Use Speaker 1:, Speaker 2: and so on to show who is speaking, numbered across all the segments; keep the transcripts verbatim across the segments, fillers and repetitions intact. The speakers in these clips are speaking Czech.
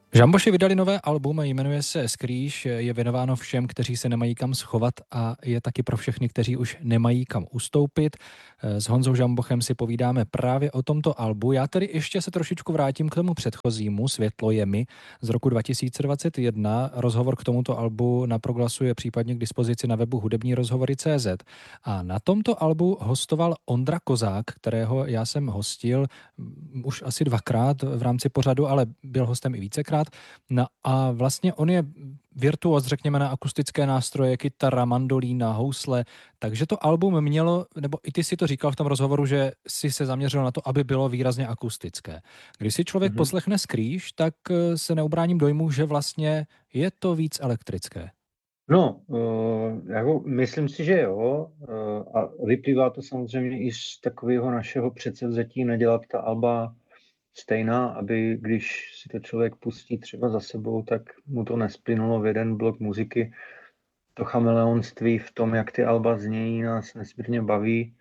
Speaker 1: Žamboši vydali nové album, jmenuje se Skrýš, je věnováno všem, kteří se nemají kam schovat a je taky pro všechny, kteří už nemají kam ustoupit. S Honzou Žambochem si povídáme právě o tomto albu. Já tedy ještě se trošičku vrátím k tomu předchozímu, Světlo je mi, z roku dva tisíce dvacet jedna. Rozhovor k tomuto albu na Proglasu je případně k dispozici na webu hudební rozhovory tečka cé zet. A na tomto albu hostoval Ondra Kozák, kterého já jsem hostil už asi dvakrát v rámci pořadu, ale byl hostem i vícekrát. No a vlastně on je virtuóz, řekněme, na akustické nástroje, kytara, mandolína, housle, takže to album mělo, nebo i ty si to říkal v tom rozhovoru, že si se zaměřil na to, aby bylo výrazně akustické. Když si člověk mm-hmm. poslechne Skrýš, tak se neubráním dojmu, že vlastně je to víc elektrické.
Speaker 2: No, uh, jako myslím si, že jo, uh, a vyplývá to samozřejmě i z takového našeho předsevzetí nedělat ta alba stejná, aby když si to člověk pustí třeba za sebou, tak mu to nesplynulo v jeden blok muziky. To chameleonství v tom, jak ty alba znějí, nás nesmírně baví.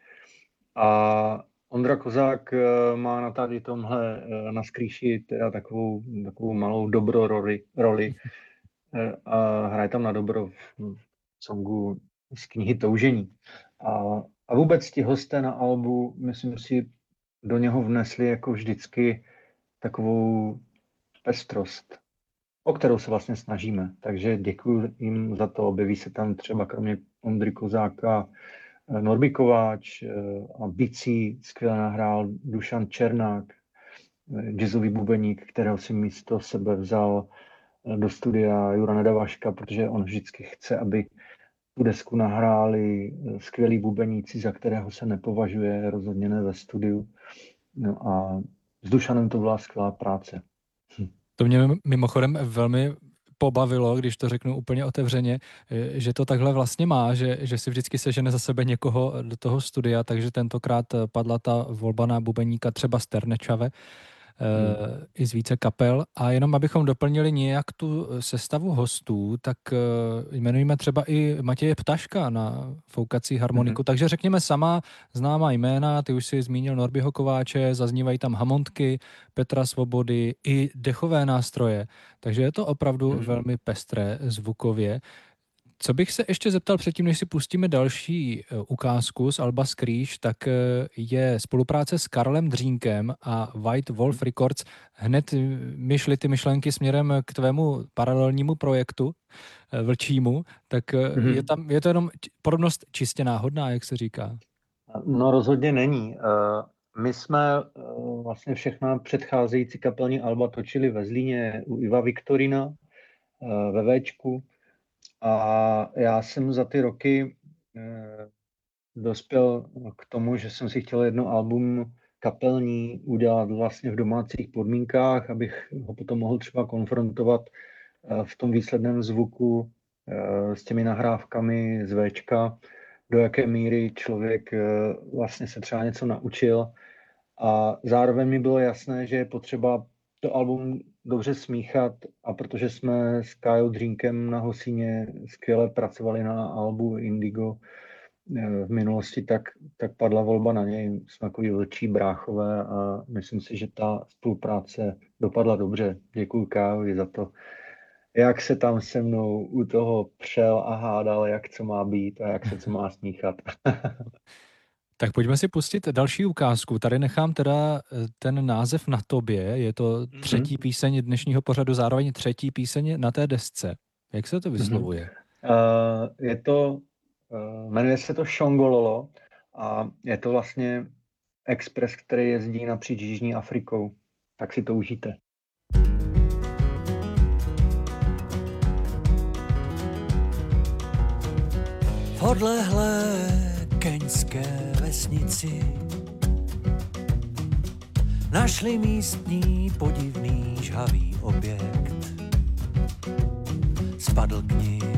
Speaker 2: A Ondra Kozák má na tady tomhle na Skrýši teda takovou, takovou malou dobro roli, roli a hraje tam na dobro v songu z knihy Toužení. A, a vůbec ti hosté na albu, myslím si, do něho vnesli jako vždycky takovou pestrost, o kterou se vlastně snažíme. Takže děkuji jim za to. Objeví se tam třeba kromě Ondry Kozáka Norby Kováč a bicí skvěle nahrál Dušan Černák, jazzový bubeník, kterého si místo sebe vzal do studia Jura Nedavaška, protože on vždycky chce, aby tu desku nahráli skvělí bubeníci, za kterého se nepovažuje, rozhodně ne ve studiu. No a s Dušanem to byla skvělá práce. Hm.
Speaker 1: To mě mimochodem velmi pobavilo, když to řeknu úplně otevřeně, že to takhle vlastně má, že, že si vždycky sežene za sebe někoho do toho studia, takže tentokrát padla ta volba na bubeníka třeba z Ternečave, Hmm. i z více kapel. A jenom abychom doplnili nějak tu sestavu hostů, tak jmenujeme třeba i Matěje Ptaška na foukací harmoniku. Hmm. Takže řekněme sama známá jména, ty už si zmínil Norbyho Kováče, zaznívají tam hamontky, Petra Svobody i dechové nástroje. Takže je to opravdu hmm. velmi pestré zvukově. Co bych se ještě zeptal předtím, než si pustíme další ukázku z alba Skrýš, tak je spolupráce s Karlem Dřínkem a White Wolf Records. Hned mi šly ty myšlenky směrem k tvému paralelnímu projektu Vlčímu, tak mm-hmm. je, tam, je to jenom podobnost čistě náhodná, jak se říká?
Speaker 2: No rozhodně není. My jsme vlastně všechna předcházející kapelní alba točili ve Zlíně u Iva Viktorina ve Véčku. A já jsem za ty roky eh, dospěl k tomu, že jsem si chtěl jedno album kapelní udělat vlastně v domácích podmínkách, abych ho potom mohl třeba konfrontovat eh, v tom výsledném zvuku eh, s těmi nahrávkami z Véčka, do jaké míry člověk eh, vlastně se třeba něco naučil. A zároveň mi bylo jasné, že je potřeba to album dobře smíchat, a protože jsme s Kájou Dřínkem na Hosíně skvěle pracovali na albu Indigo v minulosti, tak, tak padla volba na něj. Jsme takový vlčí bráchové a myslím si, že ta spolupráce dopadla dobře. Děkuji Kájovi za to, jak se tam se mnou u toho přel a hádal, jak co má být a jak se co má smíchat.
Speaker 1: Tak pojďme si pustit další ukázku. Tady nechám teda ten název Na tobě. Je to třetí mm-hmm. píseň dnešního pořadu, zároveň třetí píseň na té desce. Jak se to vyslovuje?
Speaker 2: Mm-hmm. Uh, je to, uh, jmenuje se to Shongololo a je to vlastně expres, který jezdí napříč Jižní Afrikou. Tak si to užijte.
Speaker 3: V odlehlé keňské vesnici našli místní podivný žhavý objekt. Spadl k nim